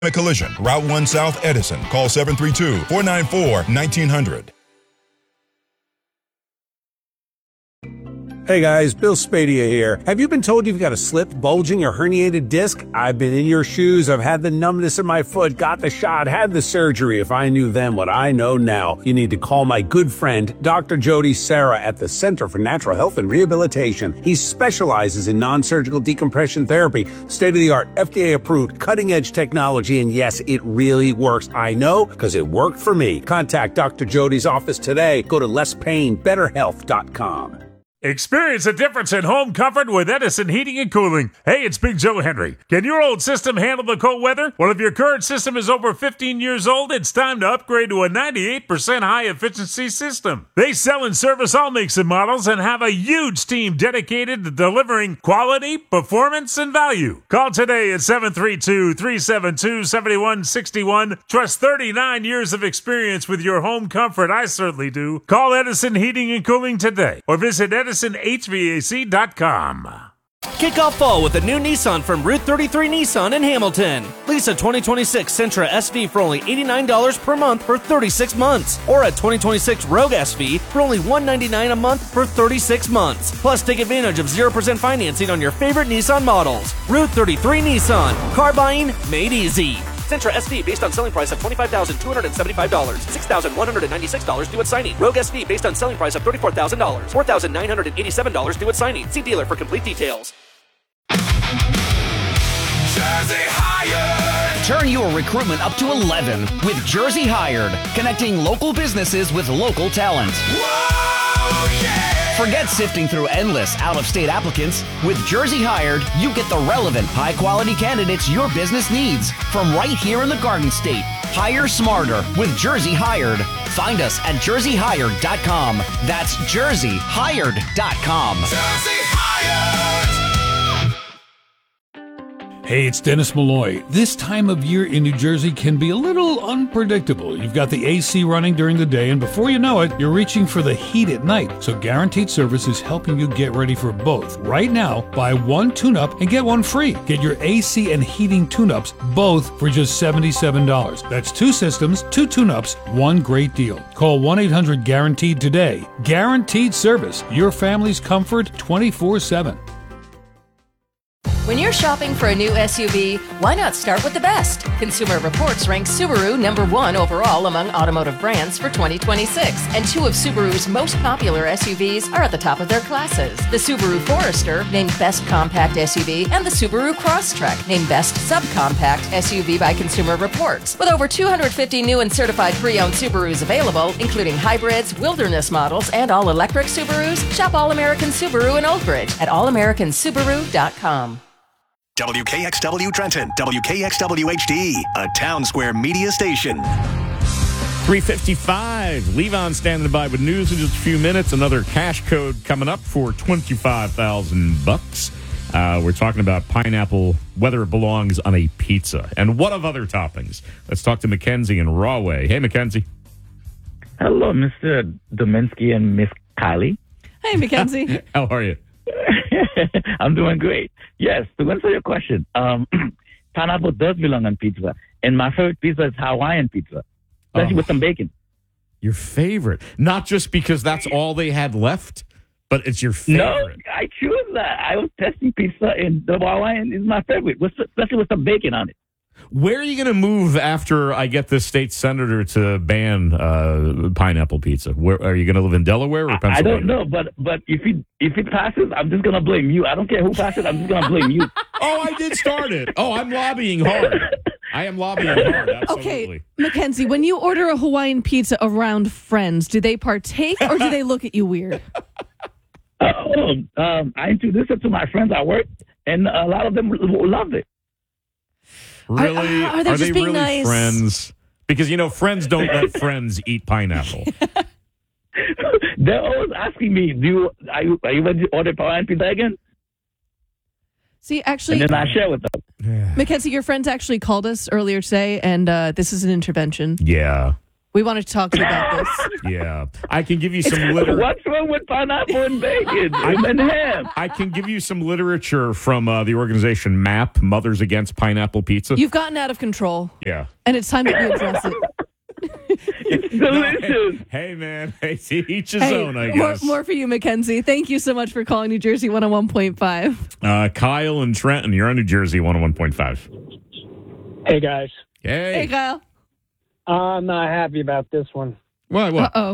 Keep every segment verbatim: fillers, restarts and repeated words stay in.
A collision. Route one South Edison. Call seven three two, four nine four, one nine zero zero. Hey guys, Bill Spadia here. Have you been told you've got a slipped, bulging, or herniated disc? I've been in your shoes. I've had the numbness in my foot, got the shot, had the surgery. If I knew then what I know now, you need to call my good friend, Doctor Jody Serra at the Center for Natural Health and Rehabilitation. He specializes in non-surgical decompression therapy, state-of-the-art, F D A-approved, cutting-edge technology, and yes, it really works. I know, because it worked for me. Contact Doctor Jody's office today. Go to less pain better health dot com. Experience a difference in home comfort with Edison Heating and Cooling. Hey, it's Big Joe Henry. Can your old system handle the cold weather? Well, if your current system is over fifteen years old, it's time to upgrade to a ninety-eight percent high-efficiency system. They sell and service all makes and models and have a huge team dedicated to delivering quality, performance, and value. Call today at seven three two, three seven two, seven one six one. Trust thirty-nine years of experience with your home comfort. I certainly do. Call Edison Heating and Cooling today or visit Edison H V A C dot com. Kick off fall with a new Nissan from Route thirty-three Nissan in Hamilton. Lease a twenty twenty-six Sentra S V for only eighty-nine dollars per month for thirty-six months, or a twenty twenty-six Rogue S V for only one hundred ninety-nine dollars a month for thirty-six months. Plus, take advantage of zero percent financing on your favorite Nissan models. Route thirty-three Nissan. Car buying made easy. Sentra S V based on selling price of twenty-five thousand two hundred seventy-five dollars, six thousand one hundred ninety-six dollars due at signing. Rogue S V based on selling price of thirty-four thousand dollars, four thousand nine hundred eighty-seven dollars due at signing. See dealer for complete details. Jersey Hired. Turn your recruitment up to eleven with Jersey Hired, connecting local businesses with local talent. Whoa, yeah. Forget sifting through endless out-of-state applicants. With Jersey Hired, you get the relevant, high-quality candidates your business needs from right here in the Garden State. Hire smarter with Jersey Hired. Find us at jersey hired dot com. That's jersey hired dot com. Jersey Hired. Hey, it's Dennis Malloy. This time of year in New Jersey can be a little unpredictable. You've got the A C running during the day, and before you know it, you're reaching for the heat at night. So Guaranteed Service is helping you get ready for both. Right now, buy one tune-up and get one free. Get your A C and heating tune-ups both for just seventy-seven dollars. That's two systems, two tune-ups, one great deal. Call one eight hundred guaranteed today. Guaranteed Service, your family's comfort twenty-four seven. When you're shopping for a new S U V, why not start with the best? Consumer Reports ranks Subaru number one overall among automotive brands for twenty twenty-six, and two of Subaru's most popular S U Vs are at the top of their classes. The Subaru Forester, named Best Compact S U V, and the Subaru Crosstrek, named Best Subcompact S U V by Consumer Reports. With over two hundred fifty new and certified pre-owned Subarus available, including hybrids, wilderness models, and all-electric Subarus, shop All American Subaru in Old Bridge at all american subaru dot com. W K X W Trenton, W K X W H D, a Town Square media station. three fifty-five. Levon standing by with news in just a few minutes. Another cash code coming up for twenty-five thousand bucks. Uh, we're talking about pineapple, whether it belongs on a pizza, and what of other toppings. Let's talk to Mackenzie in Rahway. Hey, Mackenzie. Hello, Mister Dominski and Miss Kylie. Hey, Mackenzie. How are you? I'm doing great. Yes, to answer your question, um, pineapple does belong on pizza, and my favorite pizza is Hawaiian pizza, especially Oh. with some bacon. Your favorite. Not just because that's all they had left, but it's your favorite. No, I choose that. I was testing pizza, and the Hawaiian is my favorite, with, especially with some bacon on it. Where are you going to move after I get this state senator to ban uh, pineapple pizza? Where are you going to live in Delaware or Pennsylvania? I don't know, but but if it if it passes, I'm just gonna blame you. I don't care who passes. I'm just gonna blame you. Oh, I did start it. Oh, I'm lobbying hard. I am lobbying hard. Absolutely. Okay, Mackenzie, when you order a Hawaiian pizza around friends, do they partake or do they look at you weird? Oh, um, I introduced it to my friends at work, and a lot of them loved it. Really? Are, are they are just they being really nice? friends? Because, you know, friends don't let friends eat pineapple. They're always asking me, "Do you are you are you ready to order Hawaiian pizza again?" See, actually, and then I share with them. Mackenzie, your friends actually called us earlier today, and uh, this is an intervention. Yeah. We wanted to talk to you about this. Yeah. I can give you some literature. What's wrong with pineapple and bacon and ham? I can give you some literature from uh, the organization MAP, Mothers Against Pineapple Pizza. You've gotten out of control. Yeah. And it's time that you address it. It's delicious. Hey, man. Hey, to each his Hey, own, I more, guess. more for you, Mackenzie. Thank you so much for calling New Jersey one oh one point five. Uh, Kyle and Trenton, you're on New Jersey one oh one point five. Hey, guys. Hey. Hey, Kyle. I'm not happy about this one. Why? What? Uh-oh.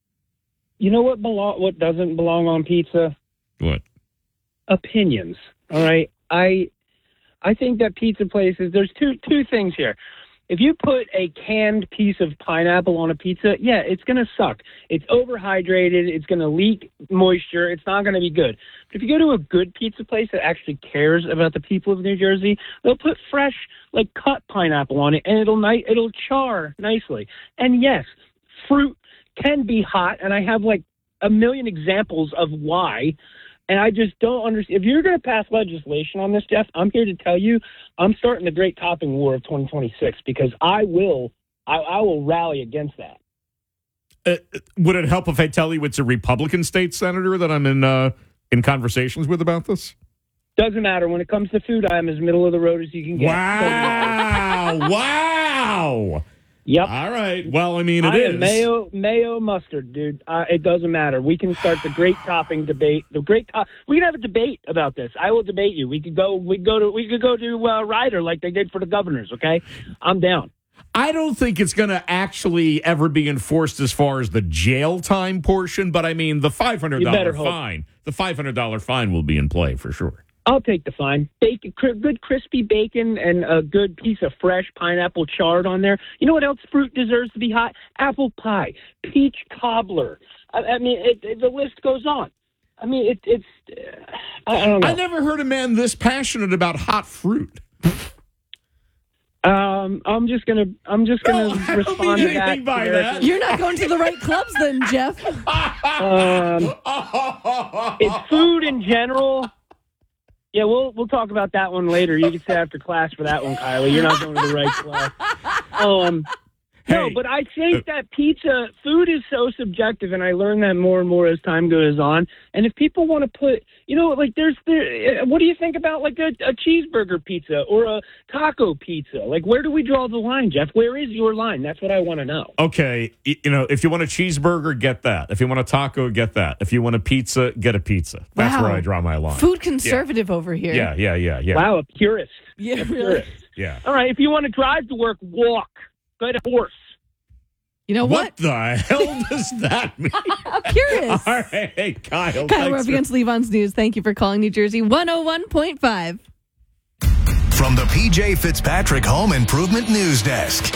You know what belo- what doesn't belong on pizza? What? Opinions. All right. I I think that pizza places, there's two two things here. If you put a canned piece of pineapple on a pizza, yeah, it's going to suck. It's overhydrated. It's going to leak moisture. It's not going to be good. But if you go to a good pizza place that actually cares about the people of New Jersey, they'll put fresh, like, cut pineapple on it, and it'll ni- it'll char nicely. And, yes, fruit can be hot, and I have, like, a million examples of why. And I just don't understand. If you're going to pass legislation on this, Jeff, I'm here to tell you I'm starting the great topping war of twenty twenty-six because I will I, I will rally against that. Uh, would it help if I tell you it's a Republican state senator that I'm in uh, in conversations with about this? Doesn't matter. When it comes to food, I'm as middle of the road as you can get. Wow. Wow. Yep. All right. Well, I mean, it I is. am mayo, mayo mustard, dude. Uh, it doesn't matter. We can start the great topping debate. The great top. We can have a debate about this. I will debate you. We could go. We go to. We could go to uh, Ryder like they did for the governors. Okay, I'm down. I don't think it's going to actually ever be enforced as far as the jail time portion, but I mean, the five hundred dollars fine. The five hundred dollars fine will be in play for sure. I'll take the fine. Bacon, cr- good crispy bacon and a good piece of fresh pineapple charred on there. You know what else fruit deserves to be hot? Apple pie, peach cobbler. I, I mean, it, it, the list goes on. I mean, it, it's. Uh, I, I don't know. I never heard a man this passionate about hot fruit. Um, I'm just gonna. I'm just gonna no, respond to that. By that. You're not going to the right clubs, then, Jeff. Um, it's food in general. Yeah, we'll we'll talk about that one later. You can stay after class for that one, Kylie. You're not going to the right class. Um, no, Hey. but I think that pizza food is so subjective, and I learn that more and more as time goes on. And if people want to put, you know, like there's there, what do you think about like a, a cheeseburger pizza or a taco pizza? Like, where do we draw the line, Jeff? Where is your line? That's what I want to know. Okay, y- you know, if you want a cheeseburger, get that. If you want a taco, get that. If you want a pizza, get a pizza. That's Wow. where I draw my line. Food conservative over here. Yeah, yeah, yeah, yeah. Wow, a purist. Yeah, A really. purist. Yeah. All right, if you want to drive to work, walk. Get a horse. You know What what? the hell does that mean? I'm curious. All right, hey, Kyle. Kyle, thanks we're up for- against Levon's News. Thank you for calling New Jersey one oh one point five. From the P J Fitzpatrick Home Improvement News Desk.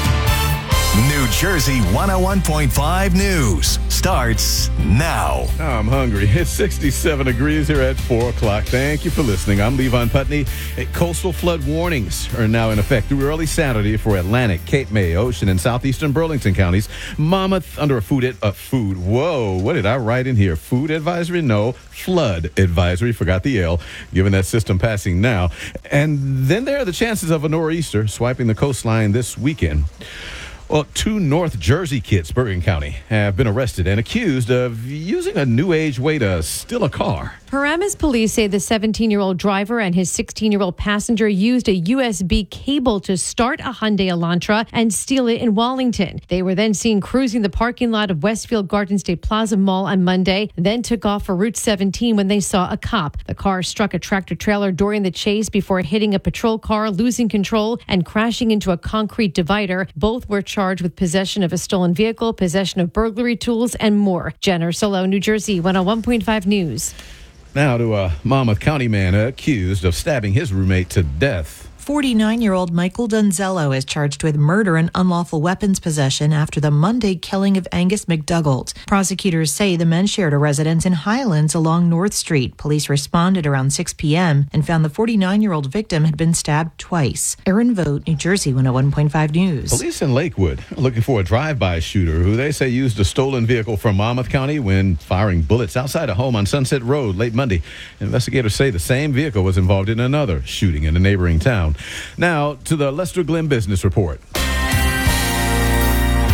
New Jersey one oh one point five News starts now. Oh, I'm hungry. It's sixty-seven degrees here at four o'clock. Thank you for listening. I'm Levon Putney. Hey, coastal flood warnings are now in effect through early Saturday for Atlantic, Cape May, Ocean, and southeastern Burlington counties. Monmouth under a food, uh, food. Whoa, what did I write in here? Food advisory? No, flood advisory. Forgot the L, given that system passing now. And then there are the chances of a nor'easter swiping the coastline this weekend. Well, two North Jersey kids, Bergen County, have been arrested and accused of using a new age way to steal a car. Paramus police say the seventeen-year-old driver and his sixteen-year-old passenger used a U S B cable to start a Hyundai Elantra and steal it in Wallington. They were then seen cruising the parking lot of Westfield Garden State Plaza Mall on Monday, then took off for Route seventeen when they saw a cop. The car struck a tractor-trailer during the chase before hitting a patrol car, losing control, and crashing into a concrete divider. Both were charged with possession of a stolen vehicle, possession of burglary tools, and more. Jenner Solo, New Jersey, one oh one point five News. Now to a Monmouth County man accused of stabbing his roommate to death. forty-nine-year-old Michael Donzello is charged with murder and unlawful weapons possession after the Monday killing of Angus McDougald. Prosecutors say the men shared a residence in Highlands along North Street. Police responded around six p.m. and found the forty-nine-year-old victim had been stabbed twice. Erin Vogt, New Jersey, one oh one point five News. Police in Lakewood are looking for a drive-by shooter who they say used a stolen vehicle from Monmouth County when firing bullets outside a home on Sunset Road late Monday. Investigators say the same vehicle was involved in another shooting in a neighboring town. Now to the Lester Glenn Business Report.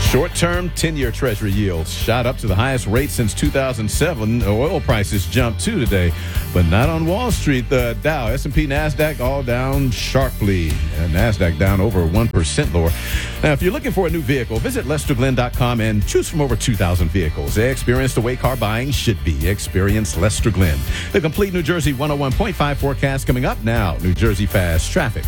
Short-term ten-year Treasury yields shot up to the highest rate since two thousand seven. Oil prices jumped too today, but not on Wall Street. The Dow, S and P, NASDAQ all down sharply. And NASDAQ down over one percent lower. Now, if you're looking for a new vehicle, visit Lester Glenn dot com and choose from over two thousand vehicles. Experience the way car buying should be. Experience Lester Glenn. The complete New Jersey one oh one point five forecast coming up now. New Jersey Fast Traffic.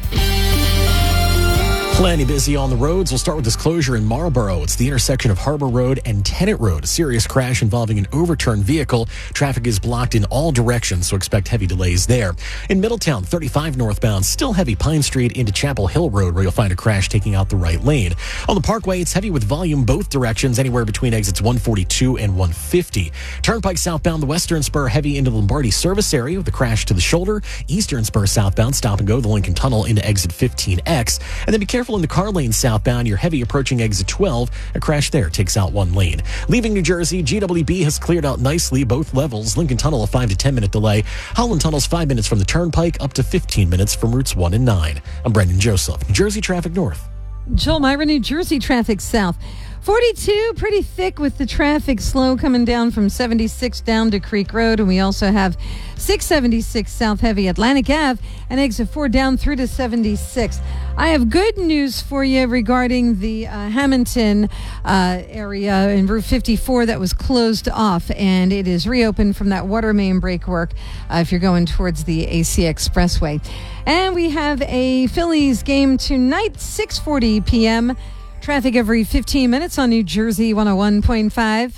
Plenty busy on the roads. We'll start with this closure in Marlboro. It's the intersection of Harbor Road and Tennant Road. A serious crash involving an overturned vehicle. Traffic is blocked in all directions, so expect heavy delays there. In Middletown, thirty-five northbound, still heavy Pine Street into Chapel Hill Road, where you'll find a crash taking out the right lane. On the Parkway, it's heavy with volume both directions, anywhere between exits one forty-two and one fifty. Turnpike southbound, the Western Spur heavy into the Lombardi service area with a crash to the shoulder. Eastern Spur southbound, stop and go the Lincoln Tunnel into exit fifteen X. And then be careful in the car lane southbound, you're heavy approaching exit twelve. A crash there takes out one lane. Leaving New Jersey, G W B has cleared out nicely both levels. Lincoln Tunnel a five to ten minute delay. Holland Tunnel's five minutes from the Turnpike up to fifteen minutes from routes one and nine. I'm Brendan Joseph, New Jersey Traffic North. Joel Myra, New Jersey Traffic South. forty-two, pretty thick with the traffic slow coming down from seventy-six down to Creek Road. And we also have six seventy-six South Heavy Atlantic Ave and exit four down through to seventy-six. I have good news for you regarding the uh, Hamilton uh, area in Route fifty-four that was closed off, and it is reopened from that water main break work uh, if you're going towards the A C Expressway. And we have a Phillies game tonight, six forty p.m. Traffic every fifteen minutes on New Jersey one oh one point five.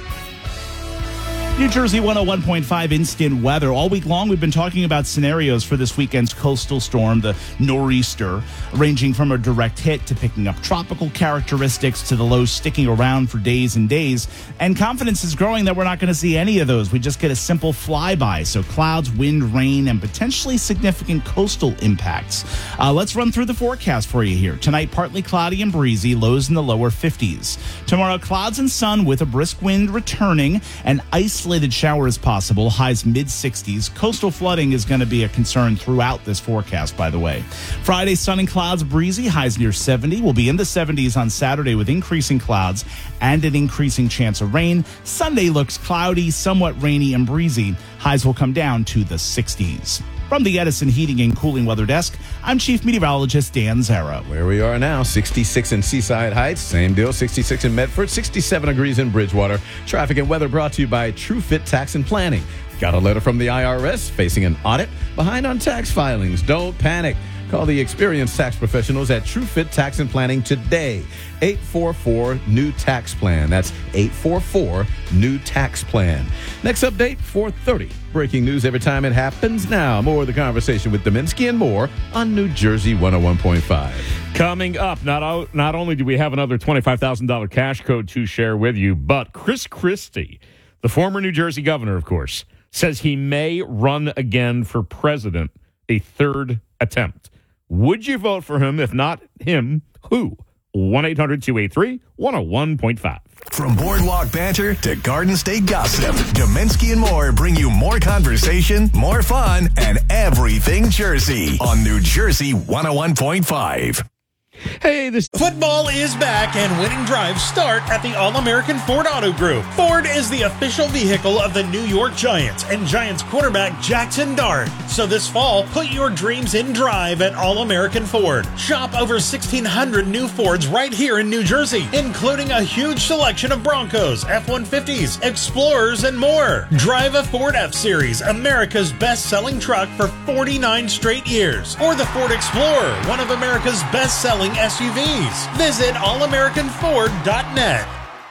New Jersey one oh one point five instant weather. All week long, we've been talking about scenarios for this weekend's coastal storm, the nor'easter, ranging from a direct hit to picking up tropical characteristics to the lows sticking around for days and days. And confidence is growing that we're not going to see any of those. We just get a simple flyby. So clouds, wind, rain, and potentially significant coastal impacts. Uh, let's run through the forecast for you here. Tonight, partly cloudy and breezy, lows in the lower fifties. Tomorrow, clouds and sun with a brisk wind returning and isolated showers possible, highs mid-sixties. Coastal flooding is going to be a concern throughout this forecast, by the way. Friday, sun and clouds, breezy, highs near seventy. We'll be in the seventies on Saturday with increasing clouds and an increasing chance of rain. Sunday looks cloudy, somewhat rainy and breezy. Highs will come down to the sixties. From the Edison Heating and Cooling Weather Desk, I'm Chief Meteorologist Dan Zarrow. Where we are now, sixty-six in Seaside Heights. Same deal, sixty-six in Medford, sixty-seven degrees in Bridgewater. Traffic and weather brought to you by TrueFit Tax and Planning. Got a letter from the I R S facing an audit? Behind on tax filings? Don't panic. Call the experienced tax professionals at TrueFit Tax and Planning today. eight four four, new tax plan. That's eight four four, new tax plan. Next update, four thirty. Breaking news every time it happens. Now, more of the conversation with Dominski and more on New Jersey one oh one point five. Coming up, not, o- not only do we have another twenty-five thousand dollars cash code to share with you, but Chris Christie, the former New Jersey governor, of course, says he may run again for president, a third attempt. Would you vote for him? If not him, who? one eight hundred two eight three one oh one point five. From boardwalk banter to Garden State gossip, Dominski and more bring you more conversation, more fun, and everything Jersey on New Jersey one oh one point five. Hey, this football is back and winning drives start at the All-American Ford Auto Group. Ford is the official vehicle of the New York Giants and Giants quarterback Jackson Dart. So this fall, put your dreams in drive at All-American Ford. Shop over sixteen hundred new Fords right here in New Jersey, including a huge selection of Broncos, F one fifties, Explorers, and more. Drive a Ford F-Series, America's best-selling truck for forty-nine straight years. Or the Ford Explorer, one of America's best-selling S U Vs. Visit all american ford dot net.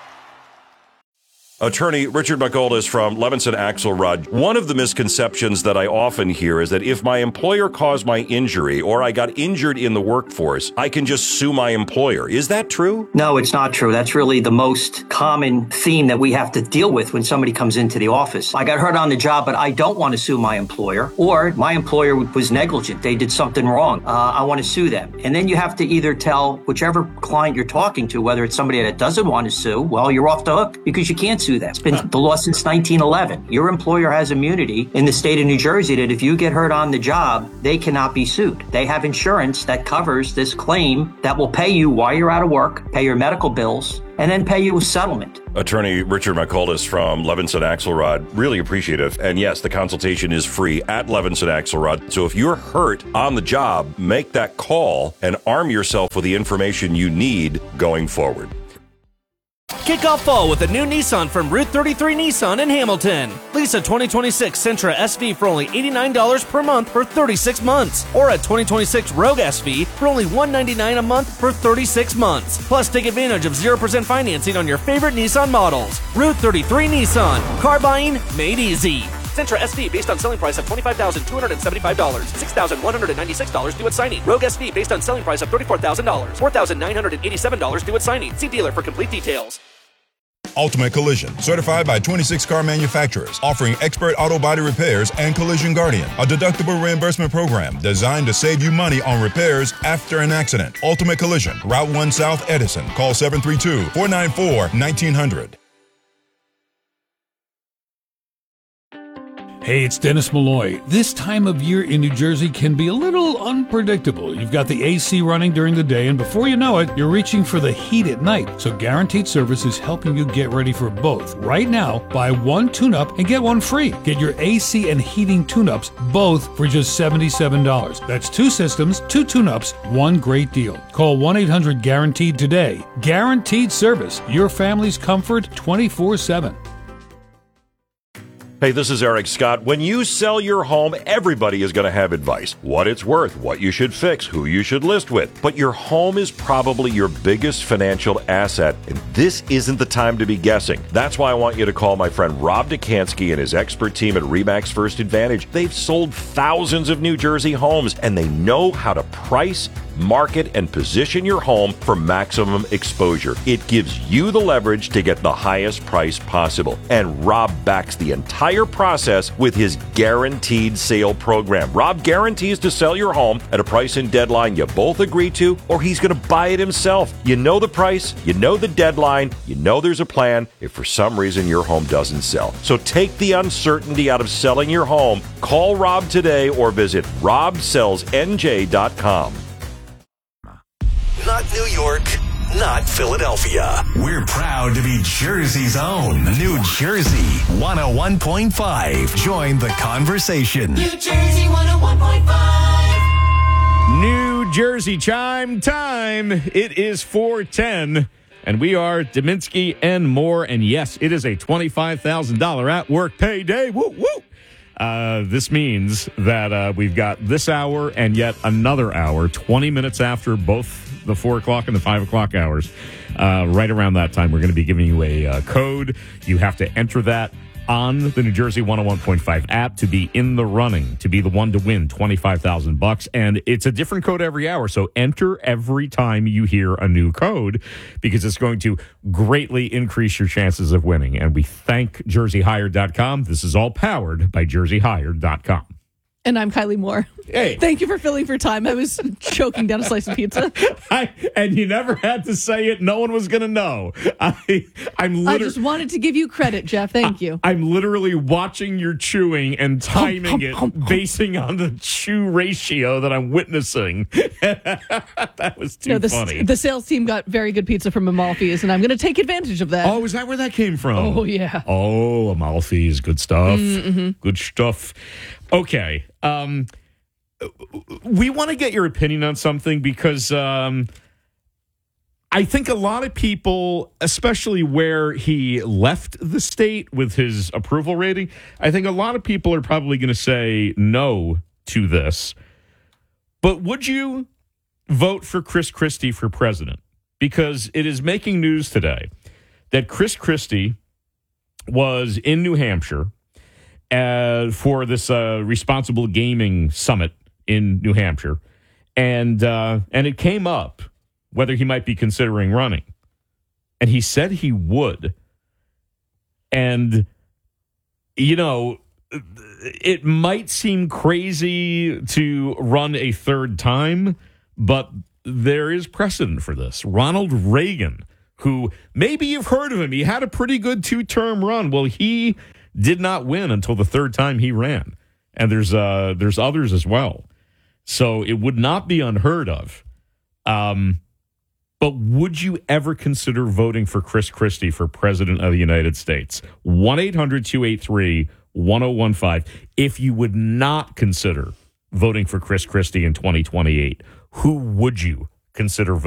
Attorney Richard McGoldis from Levinson Axelrod. One of the misconceptions that I often hear is that if my employer caused my injury or I got injured in the workforce, I can just sue my employer. Is that true? No, it's not true. That's really the most common theme that we have to deal with when somebody comes into the office. I got hurt on the job, but I don't want to sue my employer, or my employer was negligent. They did something wrong. Uh, I want to sue them. And then you have to either tell whichever client you're talking to, whether it's somebody that doesn't want to sue, well, you're off the hook because you can't sue sue them. It's been the law since nineteen eleven. Your employer has immunity in the state of New Jersey that if you get hurt on the job, they cannot be sued. They have insurance that covers this claim that will pay you while you're out of work, pay your medical bills, and then pay you a settlement. Attorney Richard McCuldis from Levinson Axelrod, really appreciative. And yes, the consultation is free at Levinson Axelrod. So if you're hurt on the job, make that call and arm yourself with the information you need going forward. Kick off fall with a new Nissan from Route thirty-three Nissan in Hamilton. Lease a twenty twenty-six Sentra S V for only eighty-nine dollars per month for thirty-six months. Or a twenty twenty-six Rogue S V for only one hundred ninety-nine dollars a month for thirty-six months. Plus, take advantage of zero percent financing on your favorite Nissan models. Route thirty-three Nissan. Car buying made easy. Sentra S V based on selling price of twenty-five thousand two hundred seventy-five dollars, six thousand one hundred ninety-six dollars due at signing. Rogue S V based on selling price of thirty-four thousand dollars, four thousand nine hundred eighty-seven dollars due at signing. See dealer for complete details. Ultimate Collision, certified by twenty-six car manufacturers, offering expert auto body repairs and Collision Guardian, a deductible reimbursement program designed to save you money on repairs after an accident. Ultimate Collision, Route one South Edison. Call seven three two, four nine four, one nine zero zero. Hey, it's Dennis Malloy. This time of year in New Jersey can be a little unpredictable. You've got the A C running during the day, and before you know it, you're reaching for the heat at night. So Guaranteed Service is helping you get ready for both. Right now, buy one tune-up and get one free. Get your A C and heating tune-ups both for just seventy-seven dollars. That's two systems, two tune-ups, one great deal. Call one eight hundred guaranteed today. Guaranteed Service, your family's comfort twenty-four seven. Hey, this is Eric Scott. When you sell your home, everybody is going to have advice. What it's worth, what you should fix, who you should list with. But your home is probably your biggest financial asset, and this isn't the time to be guessing. That's why I want you to call my friend Rob Dukansky and his expert team at RE/MAX First Advantage. They've sold thousands of New Jersey homes, and they know how to price, market, and position your home for maximum exposure. It gives you the leverage to get the highest price possible. And Rob backs the entire process with his guaranteed sale program. Rob guarantees to sell your home at a price and deadline you both agree to, or he's going to buy it himself. You know the price, you know the deadline, you know there's a plan if for some reason your home doesn't sell. So take the uncertainty out of selling your home. Call Rob today or visit rob sells n j dot com. Not New York, not Philadelphia. We're proud to be Jersey's own. New Jersey one oh one point five. Join the conversation. New Jersey one oh one point five. New Jersey chime time. It is four ten, and we are Dominski and Moore. And yes, it is a twenty-five thousand dollars at work payday. Woo, woo. Uh, this means that uh, we've got this hour and yet another hour, twenty minutes after both the four o'clock and the five o'clock hours. Uh, right around that time, we're going to be giving you a uh, code. You have to enter that on the New Jersey one oh one point five app to be in the running, to be the one to win twenty-five thousand bucks. And it's a different code every hour. So enter every time you hear a new code, because it's going to greatly increase your chances of winning. And we thank Jersey Hired dot com. This is all powered by Jersey Hired dot com. And I'm Kylie Moore. Hey. Thank you for filling for time. I was choking down a slice of pizza. I, and you never had to say it. No one was going to know. I, I'm literally, I just wanted to give you credit, Jeff. Thank you. I, I'm literally watching your chewing and timing it basing on the chew ratio that I'm witnessing. That was too no, the, funny. The sales team got very good pizza from Amalfi's, and I'm going to take advantage of that. Oh, is that where that came from? Oh, yeah. Oh, Amalfi's. Good stuff. Mm-hmm. Good stuff. Okay. Um, we want to get your opinion on something because um, I think a lot of people, especially where he left the state with his approval rating, I think a lot of people are probably going to say no to this. But would you vote for Chris Christie for president? Because it is making news today that Chris Christie was in New Hampshire Uh, for this uh, responsible gaming summit in New Hampshire, and uh, and it came up whether he might be considering running, and he said he would. And you know, it might seem crazy to run a third time, but there is precedent for this. Ronald Reagan who maybe you've heard of him. He had a pretty good two-term run. Well, he did not win until the third time he ran. And there's uh, there's others as well. So it would not be unheard of. Um, but would you ever consider voting for Chris Christie for President of the United States? one eight hundred two eight three one oh one five. If you would not consider voting for Chris Christie in twenty twenty-eight, who would you consider voting?